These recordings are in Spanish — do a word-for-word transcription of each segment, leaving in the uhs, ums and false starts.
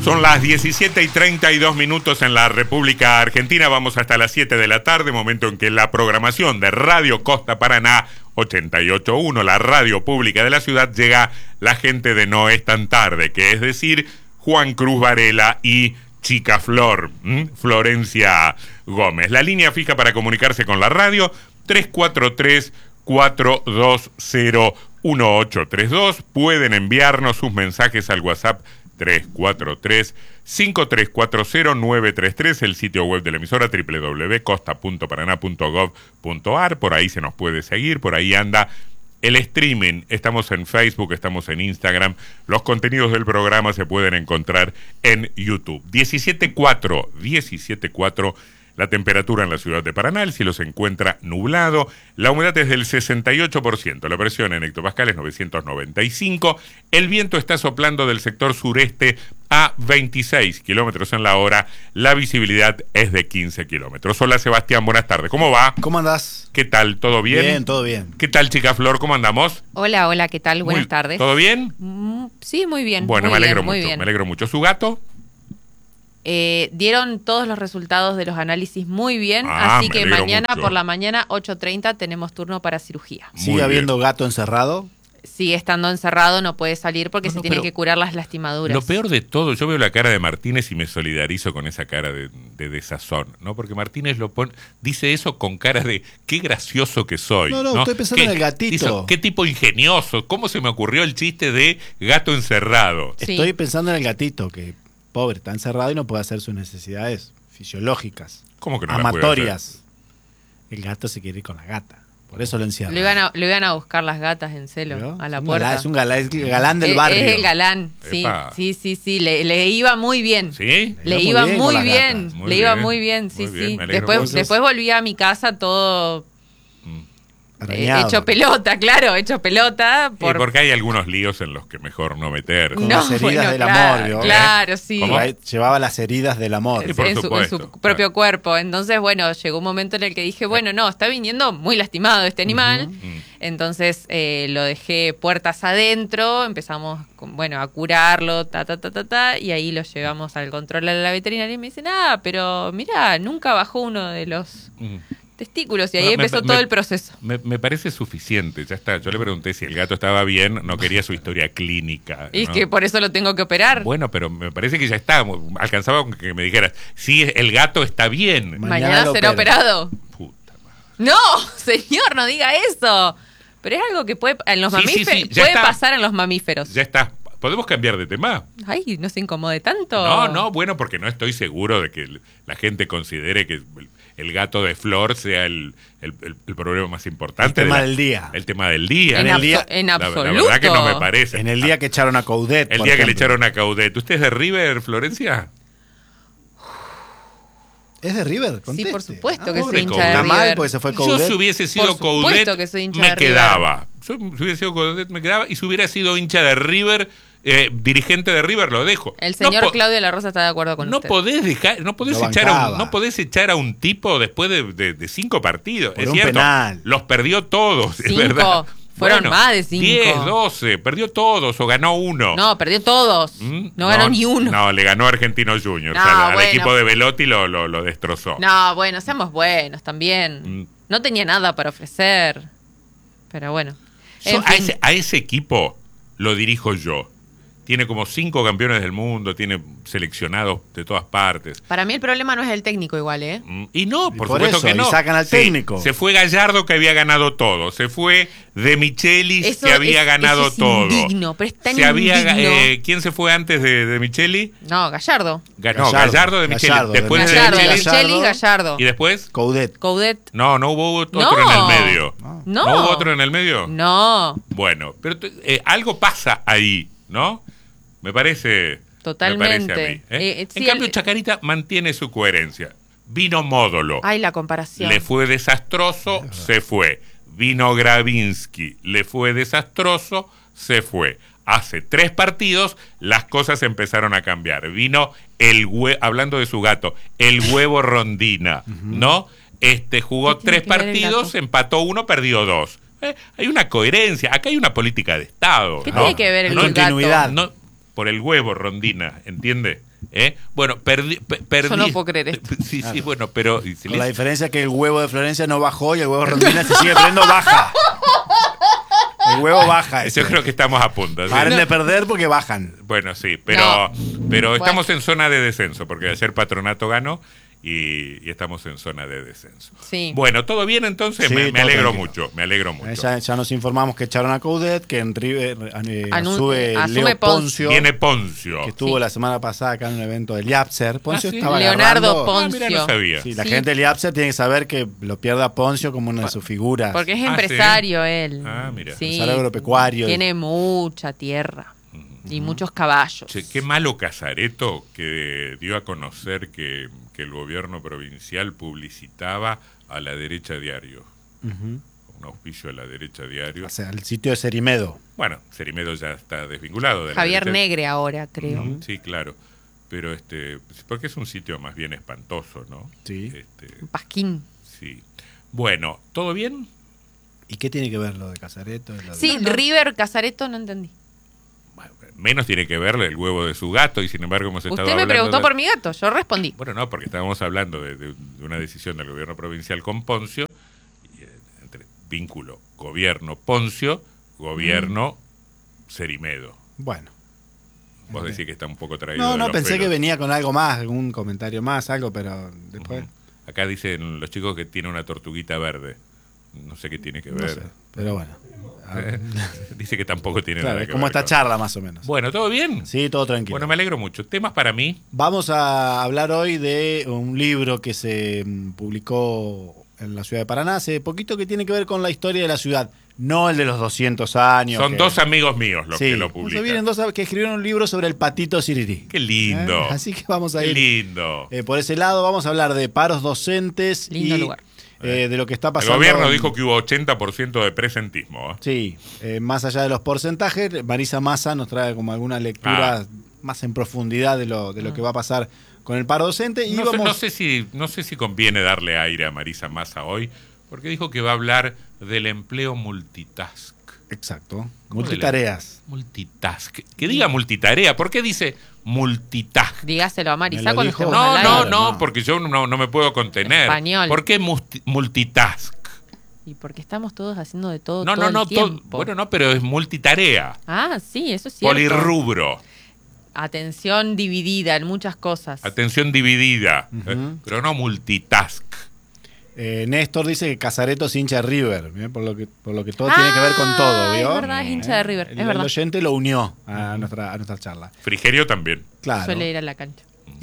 Son las diecisiete y treinta y dos minutos en la República Argentina. Vamos hasta las siete de la tarde, momento en que la programación de Radio Costa Paraná ochenta y ocho punto uno, la radio pública de la ciudad, llega la gente de No Es Tan Tarde, que es decir, Juan Cruz Varela y Chica Flor, ¿m? Florencia Gómez. La línea fija para comunicarse con la radio, tres cuatro tres, cuatro dos cero, uno ocho tres dos. Pueden enviarnos sus mensajes al WhatsApp tres cuatro tres, cinco tres cuatro cero, nueve tres tres, el sitio web de la emisora doble u doble u doble u punto costa punto paraná punto gov punto ar. Por ahí se nos puede seguir, por ahí anda el streaming. Estamos en Facebook, estamos en Instagram. Los contenidos del programa se pueden encontrar en YouTube. diecisiete cuatro, diecisiete cuatro. La temperatura en la ciudad de Paraná, el cielo se encuentra nublado, la humedad es del sesenta y ocho por ciento, la presión en hectopascales novecientos noventa y cinco, el viento está soplando del sector sureste a veintiséis kilómetros en la hora, la visibilidad es de quince kilómetros. Hola Sebastián, buenas tardes, ¿cómo va? ¿Cómo andás? ¿Qué tal? ¿Todo bien? Bien, todo bien. ¿Qué tal, Chica Flor? ¿Cómo andamos? Hola, hola, ¿qué tal? Buenas Muy, tardes. ¿Todo bien? Mm, sí, muy bien. Bueno, muy me alegro bien, muy mucho, bien. me alegro mucho. ¿Su gato? Eh, dieron todos los resultados de los análisis muy bien, Ah, así me que alegro mañana mucho. por la mañana, ocho treinta, tenemos turno para cirugía. Muy ¿Sigue bien. habiendo gato encerrado? Sigue estando encerrado, no puede salir porque No, se no, tienen pero que curar las lastimaduras. Lo peor de todo, yo veo la cara de Martínez y me solidarizo con esa cara de, de desazón, ¿no? Porque Martínez lo pone, dice eso con cara de qué gracioso que soy. No, no, estoy pensando ¿Qué- en el gatito. dice, qué tipo ingenioso, ¿cómo se me ocurrió el chiste de gato encerrado? Sí. Estoy pensando en el gatito, que pobre, está encerrado y no puede hacer sus necesidades fisiológicas, ¿Cómo que no las puede amatorias. El gato se quiere ir con la gata, por eso lo encierra. Lo iban, a, lo iban a buscar las gatas en celo ¿Vio? a la Es un puerta. galán, es un galán, es el galán del Es- barrio. Es el galán, sí, Epa. sí, sí, sí, le, le iba muy bien. ¿Sí? Le Le iba iba muy bien muy con las bien, gatas. Muy le iba bien, muy bien, sí, muy bien, sí. me alegro Después, mucho. después volví a mi casa todo eh, Arañado. hecho pelota, claro, hecho pelota. Eh, Por... porque hay algunos líos en los que mejor no meter. Con las heridas del claro, amor, ¿vio? Claro, sí. ¿Cómo? Ahí llevaba las heridas del amor. Sí, por en, su, en supuesto, su propio claro. cuerpo. Entonces, bueno, llegó un momento en el que dije, bueno, no, está viniendo muy lastimado este animal. Mm. Entonces eh, lo dejé puertas adentro, empezamos con, bueno, a curarlo, ta, ta, ta, ta, ta, y ahí lo llevamos al control de la veterinaria y me dicen, ah, pero mira, nunca bajó uno de los Mm. testículos y ahí Bueno, me- empezó me- todo el proceso. Me, me parece suficiente, ya está. Yo le pregunté si el gato estaba bien, no quería su historia clínica. Y es ¿no? que por eso lo tengo que operar. Bueno, pero me parece que ya está. Alcanzaba con que me dijeras, sí, el gato está bien. Mañana Mañana lo será opero. operado. Puta madre. No, señor, no diga eso. Pero es algo que puede en los Sí, sí, mamíferos sí, ya puede está. pasar en los mamíferos. Ya está. ¿Podemos cambiar de tema? Ay, no se incomode tanto. No, no, bueno, porque no estoy seguro de que el- la gente considere que el, el gato de Flor sea el, el, el- el problema más importante. El tema de la- del día. El tema del día. En, En el abso- día- en La- absoluto. La, verdad que no me parece. En el día que echaron a Coudet, El por día que le ejemplo. echaron a Caudet. ¿Usted es de River, Florencia? ¿Es de River? Sí, Conteste. por supuesto Ah, que pobre soy hincha Coudet. de Está mal River. porque se fue Yo Coudet. si hubiese sido Por supuesto Coudet, que soy hincha me de River. quedaba. Yo, si hubiese sido Coudet, me quedaba. Y si hubiera sido hincha de River, eh, dirigente de River, lo dejo. El señor No po- Claudio La Rosa está de acuerdo con No usted. podés dejar, no podés Lo echar a un, bancaba. no podés echar a un tipo después de, de- de cinco partidos. Por es un cierto, penal. los perdió todos, es Cinco. verdad. Fueron más de cinco. diez, doce, perdió todos o ganó uno. No, perdió todos. ¿Mm? No ganó ni uno. No, le ganó Argentino Juniors. No, al, al bueno. equipo de Velotti lo, lo, lo destrozó. No, bueno, seamos buenos también. Mm. No tenía nada para ofrecer. Pero bueno. Yo En a, fin. ese, a ese equipo lo dirijo yo. Tiene como cinco campeones del mundo, tiene seleccionados de todas partes. Para mí el problema no es el técnico igual, ¿eh? Mm, Y no, Y por, por supuesto eso, que y no. sacan al Sí, técnico. se fue Gallardo, que había ganado todo. Se fue De Michelis, Eso que había es- ganado eso es todo. indigno, pero es tan se había, indigno. eh, ¿Quién se fue antes de, de Micheli? No, Gallardo. Ga- no, Gallardo, Gallardo de Micheli. Gallardo, de Después de, Gallardo, Michelis. Michelis. Michelis, Gallardo. ¿Y después? Coudet. Coudet. No, no hubo otro No. en el medio. No. No. hubo otro en el medio? No, Bueno, pero t- eh, algo pasa ahí, ¿no? Me parece. Totalmente. Me parece a mí, ¿eh? Eh, eh, en sí, cambio, el- Chacarita mantiene su coherencia. Vino Módolo. ay, la comparación. Le fue desastroso, se fue. Vino Gravinsky, le fue desastroso, se fue. Hace tres partidos las cosas empezaron a cambiar. Vino el hue- hablando de su gato, el huevo Rondina, ¿no? Este jugó ¿Qué tiene tres que ver el partidos, gato? empató uno, perdió dos. Eh, hay una coherencia, acá hay una política de Estado. ¿Qué ¿no? tiene que ver el No, gato? continuidad. no, por el huevo Rondina, ¿entiende? ¿Eh? Bueno, perdí, pe- perdí. Yo no puedo creer esto. Sí, Claro. sí, bueno, pero... y si Con le- la diferencia que el huevo de Florencia no bajó y el huevo de Rondina se sigue poniendo baja. El huevo baja. Yo este. creo que estamos a punto. ¿sí? Paren de perder porque bajan. Bueno, sí, pero, No. pero Bueno. estamos en zona de descenso, porque ayer Patronato ganó y, y estamos en zona de descenso. Sí. Bueno, ¿todo bien entonces? Sí, me, me todo alegro tranquilo. mucho, me alegro mucho. Eh, Ya, ya nos informamos que echaron a Coudet, que en River eh, Anu- sube asume Leo Poncio. Poncio, Viene Poncio. que estuvo Sí. la semana pasada acá en un evento del Yapser. Poncio Ah, ¿sí? estaba Leonardo agarrando- Ah, mira, no Poncio. sabía. Sí, la Sí. gente del Yapser tiene que saber que lo pierde a Poncio como una de sus figuras. Porque es Ah, empresario él. Ah, mira. Sí. Empresario agropecuario. Tiene mucha tierra y muchos caballos. Che, qué malo Casareto que dio a conocer que, que el gobierno provincial publicitaba a la derecha diario. Ujú. Un auspicio a la derecha diario. O sea, el sitio de Cerimedo. Bueno, Cerimedo ya está desvinculado de la Javier derecha. Negre ahora, creo. Ujú, sí, claro. Pero este, porque es un sitio más bien espantoso, ¿no? Sí. Este, Pasquín. sí. Bueno, ¿todo bien? ¿Y qué tiene que ver lo de Casareto? y lo de- Sí, River Casareto no entendí. Bueno, menos tiene que ver el huevo de su gato y sin embargo hemos estado Usted me hablando preguntó de- por mi gato, yo respondí. Bueno, no, porque estábamos hablando de, de- de una decisión del gobierno provincial con Poncio, y, eh, entre vínculo gobierno-Poncio, gobierno Cerimedo. Bueno. Vos Ok. decís que está un poco traído No, de no, los pensé pelos. que venía con algo más, algún comentario más, algo, pero después... Ujú. Acá dicen los chicos que tiene una tortuguita verde. No sé qué tiene que No ver. sé, pero bueno. A ver. Dice que tampoco tiene Claro, nada es que como ver esta con- charla más o menos. Bueno, ¿todo bien? Sí, todo tranquilo. Bueno, me alegro mucho. Temas para mí. Vamos a hablar hoy de un libro que se mm, publicó en la ciudad de Paraná hace poquito, que tiene que ver con la historia de la ciudad, no el de los doscientos años. Son que- dos amigos míos los Sí, que lo o sea, publican. vienen dos que escribieron un libro sobre el patito Sirirí. Qué lindo. ¿Eh? Así que vamos a Qué ir lindo. eh, por ese lado. Vamos a hablar de paros docentes Lindo y lugar. eh, de lo que está El pasando. gobierno dijo que hubo ochenta por ciento de presentismo. ¿eh? Sí, eh, más allá de los porcentajes, Marisa Massa nos trae como alguna lectura Ah. más en profundidad de lo, de lo que va a pasar con el paro docente. Y No, sé, vamos... no sé si, no sé si conviene darle aire a Marisa Massa hoy, porque dijo que va a hablar del empleo multitask. Exacto, ¿Cómo de la- multitareas. Multitask. Que diga multitarea. ¿Por qué dice multitask? Dígaselo a Me Marisa lo cuando dijo- estemos No, al no, aire. no, no. porque yo no, no me puedo contener. Español. ¿Por qué multi- multitask? Y porque estamos todos haciendo de todo No, todo no, el no. to- tiempo. bueno, no, pero es multitarea. Ah, sí, eso es cierto. Polirrubro. Atención dividida en muchas cosas. Atención dividida. Ujú. eh, pero no multitask. Eh, Néstor dice que Casareto es hincha de River, ¿bien? por lo que por lo que todo tiene que ver con todo, ¿vio? Ah, Es verdad, es hincha de River, El, es verdad. el oyente lo unió a nuestra, a nuestra charla. Frigerio también. Claro. Suele ir a la cancha.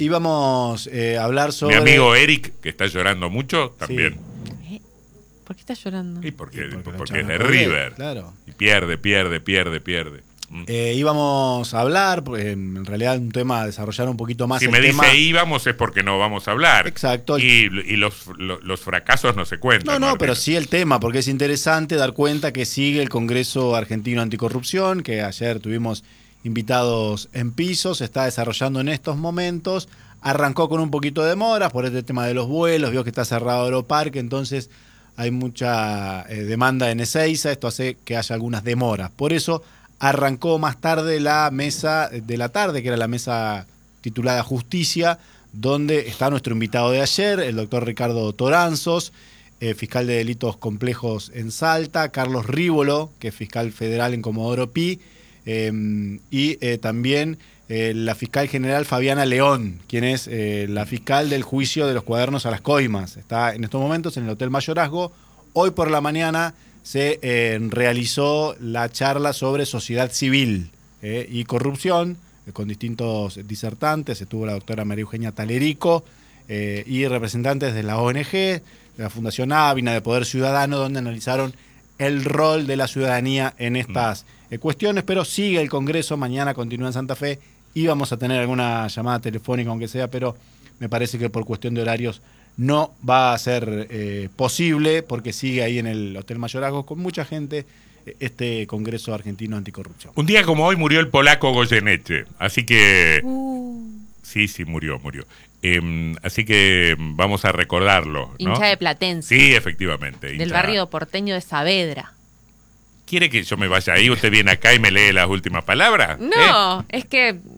Íbamos eh, a hablar sobre... Mi amigo Eric, que está llorando mucho, también. ¿Eh? ¿Por qué estás llorando? Y porque, Sí, porque lo porque es echaron de a Coudet, River. claro. Y pierde, pierde, pierde, pierde. Mm. Eh, íbamos a hablar, pues, en realidad un tema a desarrollar un poquito más Si el me tema. dice íbamos es porque no vamos a hablar. Exacto. Y, y los, lo- los fracasos no se cuentan. No, no, Martín. pero sí el tema, porque es interesante dar cuenta que sigue el Congreso Argentino Anticorrupción, que ayer tuvimos invitados en piso, se está desarrollando en estos momentos. Arrancó con un poquito de demoras por este tema de los vuelos, vio que está cerrado Aeroparque, entonces hay mucha eh, demanda en Ezeiza, esto hace que haya algunas demoras. Por eso arrancó más tarde la mesa de la tarde, que era la mesa titulada Justicia, donde está nuestro invitado de ayer, el doctor Ricardo Toranzos, eh, fiscal de delitos complejos en Salta, Carlos Rívolo, que es fiscal federal en Comodoro Pi, eh, y eh, también eh, la fiscal general Fabiana León, quien es eh, la fiscal del juicio de los cuadernos a las coimas. Está en estos momentos en el Hotel Mayorazgo. Hoy por la mañana se eh, realizó la charla sobre sociedad civil eh, y corrupción, eh, con distintos disertantes. Estuvo la doctora María Eugenia Talerico eh, y representantes de la O N G, de la Fundación Ávina, de Poder Ciudadano, donde analizaron el rol de la ciudadanía en estas eh, cuestiones. Pero sigue el Congreso, mañana continúa en Santa Fe. Íbamos a tener alguna llamada telefónica, aunque sea, pero me parece que por cuestión de horarios no va a ser eh, posible, porque sigue ahí en el Hotel Mayorazgo con mucha gente eh, este Congreso Argentino Anticorrupción. Un día como hoy murió el polaco Goyeneche. Así que... Uh, Sí, sí, murió, murió. Eh, así que vamos a recordarlo, ¿no? hincha de Platense. Sí, efectivamente. Del hincha. barrio porteño de Saavedra. ¿Quiere que yo me vaya ahí? ¿Usted viene acá y me lee las últimas palabras? ¿Eh? No, es que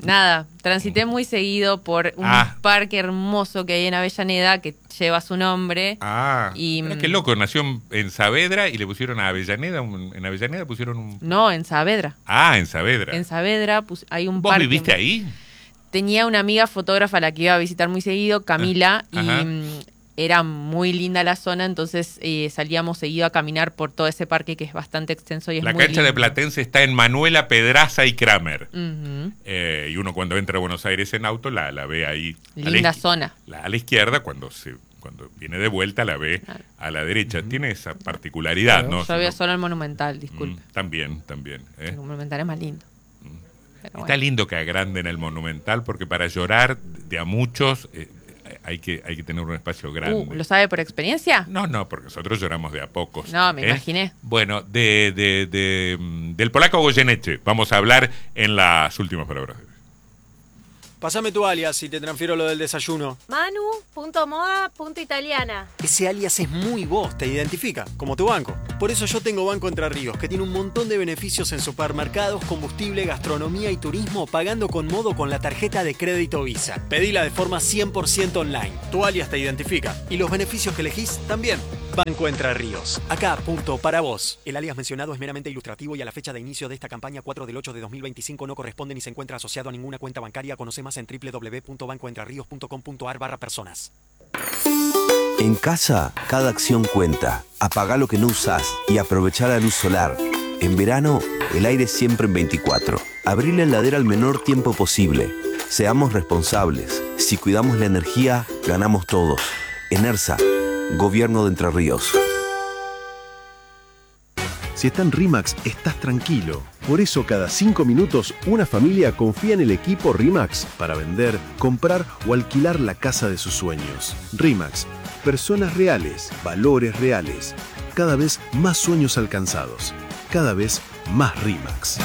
Nada, transité muy seguido por un Ah. parque hermoso que hay en Avellaneda que lleva su nombre. Ah, Y, mira qué loco, nació en, en Saavedra y le pusieron a Avellaneda, un- en Avellaneda pusieron un... No, en Saavedra. Ah, en Saavedra. En Saavedra pus- hay un ¿Vos parque. viviste ahí? Tenía una amiga fotógrafa a la que iba a visitar muy seguido, Camila, Ah, ajá. y mm, era muy linda la zona, entonces eh, salíamos seguido a caminar por todo ese parque que es bastante extenso y es La muy cancha de lindo. Platense está en Manuela, Pedraza y Kramer. Ujú. Eh, y uno cuando entra a Buenos Aires en auto la, la ve ahí. a la Linda izquier- zona. la- a la izquierda, cuando se cuando viene de vuelta la ve Claro. a la derecha. Tiene esa particularidad, ¿no? Yo veía Si no- solo el Monumental, disculpe. Mm, también, también. ¿eh? El Monumental es más lindo. Pero Está bueno. lindo que agranden el Monumental porque para llorar de a muchos eh, hay, que, hay que tener un espacio grande. Uh, ¿Lo sabe por experiencia? No, no, porque nosotros lloramos de a pocos. No, me ¿eh? imaginé. Bueno, de, de, de, mm, del polaco Goyeneche vamos a hablar en las últimas palabras. Pásame tu alias y te transfiero lo del desayuno. Manu, punto moda, punto italiana. Ese alias es muy vos, te identifica, como tu banco. Por eso yo tengo Banco Entre Ríos, que tiene un montón de beneficios en supermercados, combustible, gastronomía y turismo, pagando con modo con la tarjeta de crédito Visa. Pedila de forma cien por ciento online. Tu alias te identifica. Y los beneficios que elegís también. Banco Entre Ríos. Acá, punto, para vos. El alias mencionado es meramente ilustrativo y a la fecha de inicio de esta campaña cuatro del ocho de dos mil veinticinco no corresponde ni se encuentra asociado a ninguna cuenta bancaria. Conoce más en doble u doble u doble u punto banco entre ríos punto com punto a r barra personas. En casa, cada acción cuenta. Apagá lo que no usás y aprovechá la luz solar. En verano, el aire siempre en veinticuatro. Abrí la heladera al menor tiempo posible. Seamos responsables. Si cuidamos la energía, ganamos todos. Enersa, Gobierno de Entre Ríos. Si está en RIMAX, estás tranquilo. Por eso cada cinco minutos una familia confía en el equipo RIMAX para vender, comprar o alquilar la casa de sus sueños. RIMAX, personas reales, valores reales. Cada vez más sueños alcanzados. Cada vez más RIMAX.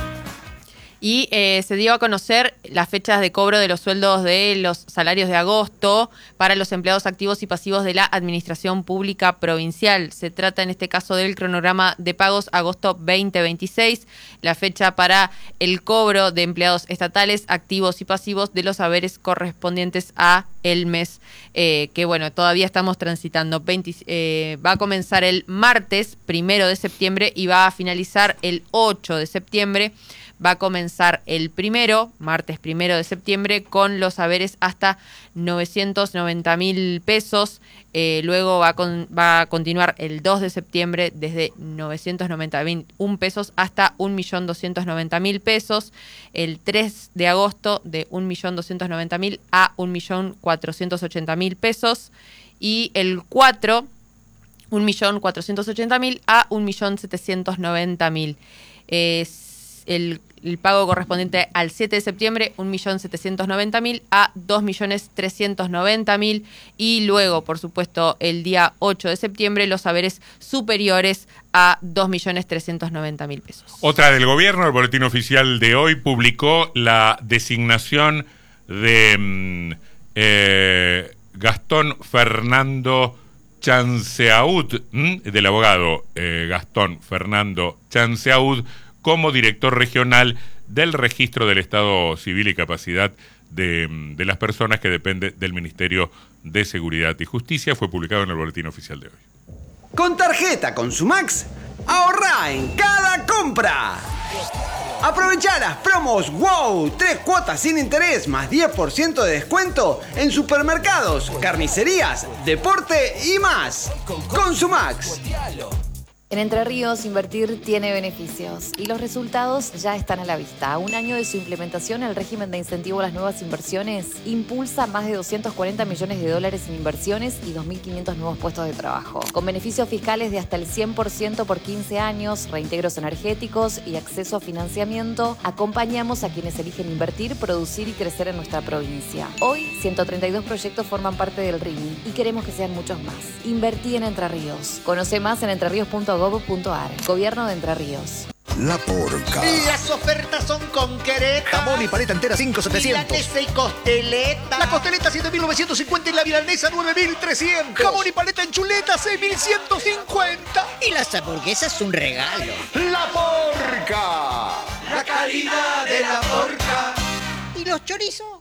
Y eh, se dio a conocer las fechas de cobro de los sueldos de los salarios de agosto para los empleados activos y pasivos de la Administración Pública Provincial. Se trata en este caso del cronograma de pagos agosto veinte veintiséis, la fecha para el cobro de empleados estatales activos y pasivos de los haberes correspondientes a el mes eh, que, bueno, todavía estamos transitando. veinte, eh, va a comenzar el martes primero de septiembre y va a finalizar el ocho de septiembre. Va a comenzar el primero, martes primero de septiembre, con los haberes hasta novecientos noventa mil pesos. Eh, luego va a, con, va a continuar el dos de septiembre desde novecientos noventa mil pesos hasta un millón doscientos noventa mil pesos. El tres de agosto de un millón doscientos noventa mil a un millón cuatrocientos ochenta mil pesos. Y el cuatro, un millón cuatrocientos ochenta mil a un millón setecientos noventa mil. Eh, El, el pago correspondiente al siete de septiembre, un millón setecientos noventa mil a dos millones trescientos noventa mil. Y luego, por supuesto, el día ocho de septiembre, los haberes superiores a dos millones trescientos noventa mil pesos. Otra del gobierno, el boletín oficial de hoy publicó la designación de mm, eh, Gastón Fernando Chanceaud, ¿m? del abogado eh, Gastón Fernando Chanceaud, como director regional del Registro del Estado Civil y Capacidad de, de las Personas, que depende del Ministerio de Seguridad y Justicia. Fue publicado en el boletín oficial de hoy. Con tarjeta Consumax, ahorrá en cada compra. Aprovechá las promos WOW, tres cuotas sin interés más diez por ciento de descuento en supermercados, carnicerías, deporte y más. Consumax. En Entre Ríos, invertir tiene beneficios y los resultados ya están a la vista. A un año de su implementación, el régimen de incentivo a las nuevas inversiones impulsa más de doscientos cuarenta millones de dólares en inversiones y dos mil quinientos nuevos puestos de trabajo. Con beneficios fiscales de hasta el cien por ciento por quince años, reintegros energéticos y acceso a financiamiento, acompañamos a quienes eligen invertir, producir y crecer en nuestra provincia. Hoy, ciento treinta y dos proyectos forman parte del R I M I y queremos que sean muchos más. Invertí en Entre Ríos. Conoce más en entreríos punto gob punto ar. Gobierno de Entre Ríos. La Porca. Las ofertas son con Querétaro. Jamón y paleta entera cinco mil setecientos. Milanesa y costeleta. La costeleta siete mil novecientos cincuenta y la milanesa nueve mil trescientos. Jamón y paleta en chuleta seis mil ciento cincuenta. Y las hamburguesas un regalo. La Porca. La calidad de la Porca. Y los chorizos?